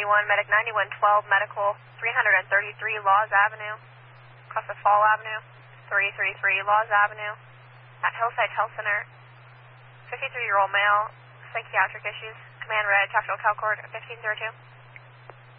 91, Medic 9112, Medical 333 Laws Avenue, across the Fall Avenue, 333 Laws Avenue, at Hillside Health Center, 53-year-old male, psychiatric issues, Command Red, Capital Calcord, 1502.